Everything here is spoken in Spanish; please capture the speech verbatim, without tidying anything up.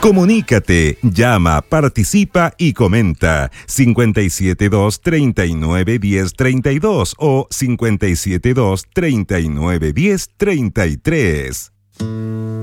Comunícate, llama, participa y comenta. cincuenta y siete dos, treinta y nueve, diez, treinta y dos o cincuenta y siete dos, treinta y nueve, diez, treinta y tres.